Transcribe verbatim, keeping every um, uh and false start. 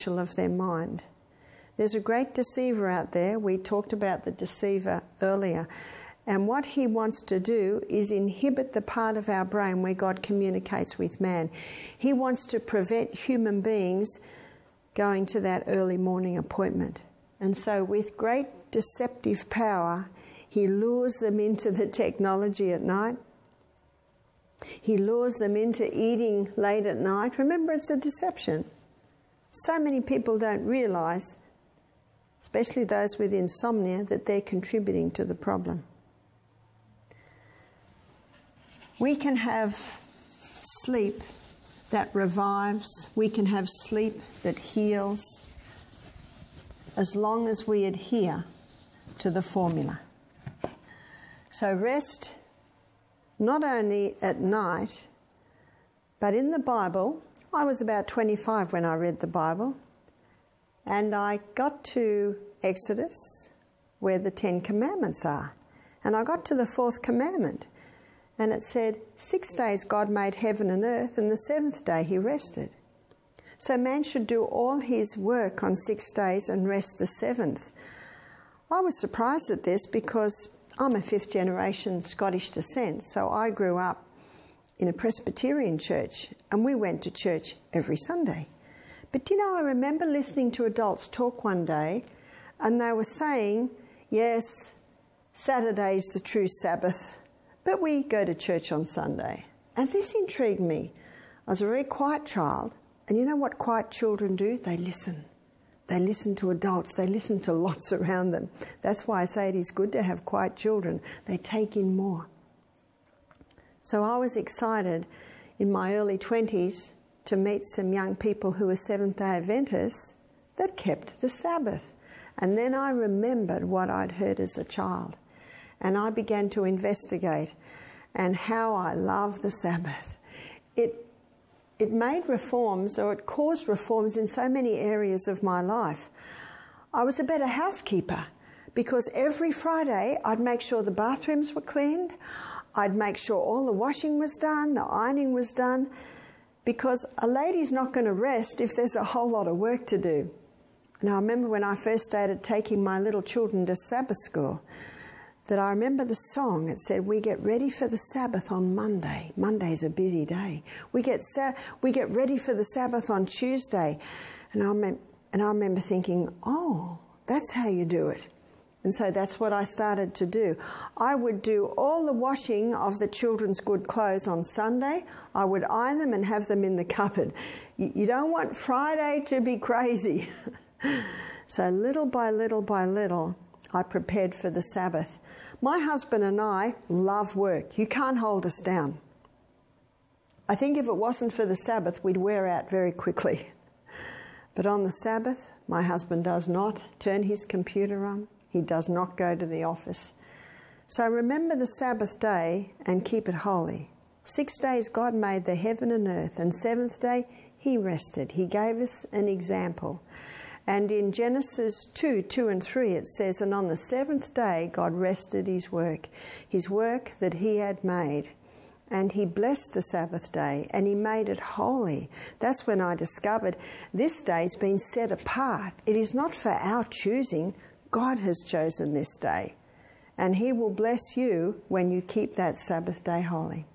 of their mind. There's a great deceiver out there. We talked about the deceiver earlier. And what he wants to do is inhibit the part of our brain where God communicates with man. He wants to prevent human beings going to that early morning appointment. And so with great deceptive power, he lures them into the technology at night. He lures them into eating late at night. Remember, it's a deception. So many people don't realise, especially those with insomnia, that they're contributing to the problem. We can have sleep that revives. We can have sleep that heals, as long as we adhere to the formula. So rest, not only at night, but in the Bible. I was about twenty-five when I read the Bible, and I got to Exodus, where the Ten Commandments are. And I got to the fourth commandment, and it said, six days God made heaven and earth, and the seventh day he rested. So man should do all his work on six days and rest the seventh. I was surprised at this because I'm a fifth generation Scottish descent, so I grew up in a Presbyterian church, and we went to church every Sunday. But you know, I remember listening to adults talk one day, and they were saying, yes, Saturday's the true Sabbath, but we go to church on Sunday. And this intrigued me. I was a very quiet child, and you know what quiet children do? They listen. They listen to adults. They listen to lots around them. That's why I say it is good to have quiet children. They take in more. So I was excited in my early twenties to meet some young people who were Seventh-day Adventists that kept the Sabbath. And then I remembered what I'd heard as a child. And I began to investigate, and how I love the Sabbath. It, it made reforms, or it caused reforms in so many areas of my life. I was a better housekeeper because every Friday I'd make sure the bathrooms were cleaned. I'd make sure all the washing was done, the ironing was done, because a lady's not going to rest if there's a whole lot of work to do. And I remember when I first started taking my little children to Sabbath school, that I remember the song. It said, we get ready for the Sabbath on Monday. Monday's a busy day. We get sa we get ready for the Sabbath on Tuesday. And I, rem and I remember thinking, oh, that's how you do it. And so that's what I started to do. I would do all the washing of the children's good clothes on Sunday. I would iron them and have them in the cupboard. You, you don't want Friday to be crazy. So little by little by little, I prepared for the Sabbath. My husband and I love work. You can't hold us down. I think if it wasn't for the Sabbath, we'd wear out very quickly. But on the Sabbath, my husband does not turn his computer on. He does not go to the office. So remember the Sabbath day and keep it holy. Six days God made the heaven and earth, and seventh day he rested. He gave us an example. And in Genesis two, two and three, it says, and on the seventh day God rested his work, his work that he had made. And he blessed the Sabbath day, and he made it holy. That's when I discovered this day's been set apart. It is not for our choosing. God has chosen this day. And he will bless you when you keep that Sabbath day holy.